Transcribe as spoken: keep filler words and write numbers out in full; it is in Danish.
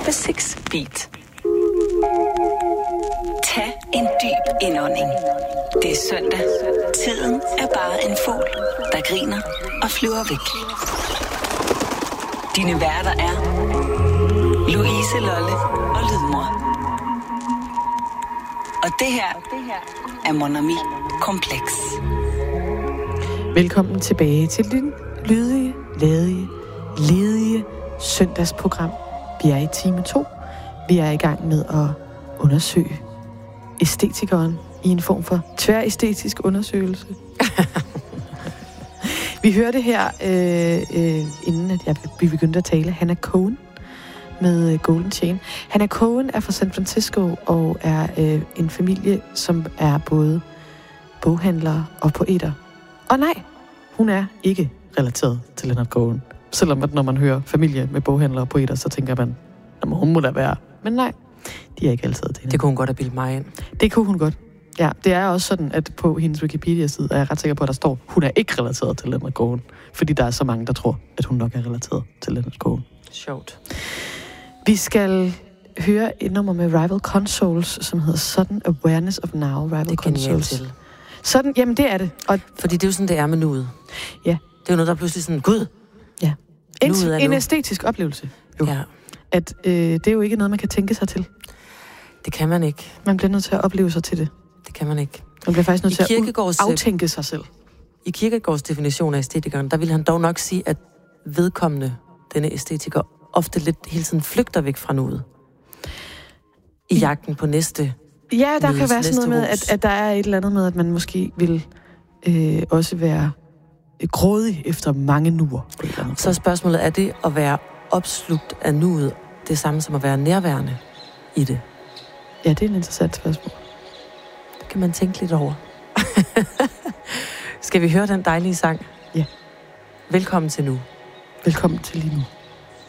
Basics Beat. Tag en dyb indånding. Det er søndag. Tiden er bare en fugl, der griner og flyver væk. Dine værter er Louise Lolle og Lydmor. Og det her er Mon Ami Kompleks. Velkommen tilbage til det lydige, ledige, ledige søndagsprogram. Vi er i time to. Vi er i gang med at undersøge æstetikeren i en form for tværæstetisk undersøgelse. Vi hørte her, øh, øh, inden at jeg, vi begyndte at tale, Hannah Cohen med Golden Chain. Hannah Cohen er fra San Francisco og er øh, en familie, som er både boghandlere og poeter. Og nej, hun er ikke relateret til Leonard Cohen. Selvom at når man hører familie med boghandlere og poeter, så tænker man, at hun må da være. Men nej, de er ikke relateret til hende. Det kunne hun godt have bildt mig ind. Det kunne hun godt. Ja, det er også sådan, at på hendes Wikipedia-side er jeg ret sikker på, at der står, hun er ikke relateret til Leonard Cohen. Fordi der er så mange, der tror, at hun nok er relateret til Leonard Cohen. Sjovt. Vi skal høre et nummer med Rival Consoles, som hedder Sudden Awareness of Now. Rival det er Consoles. til. Sådan, jamen det er det. Og fordi det er jo sådan, det er med nuet. Ja. Det er jo noget, der er pludselig sådan, gud. Ja. En, er en nu. æstetisk oplevelse. Jo. Ja. At øh, det er jo ikke noget, man kan tænke sig til. Det kan man ikke. Man bliver nødt til at opleve sig til det. Det kan man ikke. Man bliver faktisk nødt I til Kierkegaards, at aftænke sig selv. I Kierkegaards definition af æstetikeren, der vil han dog nok sige, at vedkommende, denne æstetiker, ofte lidt hele tiden flygter væk fra nuet. I jagten på næste. Ja, der kan være sådan noget med, at, at der er et eller andet med, at man måske vil øh, også være grådig efter mange nuer. Så er spørgsmålet, er det at være opslugt af nuet det samme som at være nærværende i det? Ja, det er en interessant spørgsmål. Det kan man tænke lidt over. Skal vi høre den dejlige sang? Ja. Velkommen til nu. Velkommen til lige nu.